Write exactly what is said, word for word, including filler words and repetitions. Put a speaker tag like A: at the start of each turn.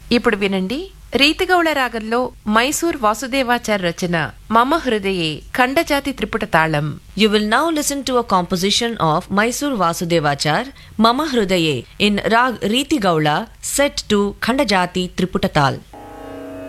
A: ఇప్పుడు వినండి రీతిగౌళ రాగంలో మైసూర్ వాసుదేవాచార్ రచన మమ హృదయే ఖండజాతి త్రిపుట తాళం.
B: You will now listen to a composition of Mysore Vasudevachar, Mama Hrudaye, in Rag Riti Gaula, set to Khandajati Triputatal.